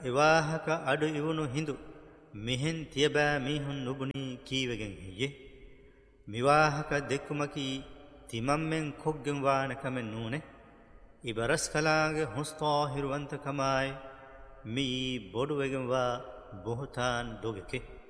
එවාහක අඩු ඉවුණු හිඳු මෙහෙන් තියබෑ මීහුන් නුබුණී කීවගෙන් හියේ මිවාහක දෙක්කුමකි තිමම්මෙන් කොග්ගෙන් වානකමෙන් නූනේ ඉබරස් කලාගේ හුස්තෝ හිරුවන්තකමයි මී බොඩුවගෙන් වා බොහතාන් දොගෙකේ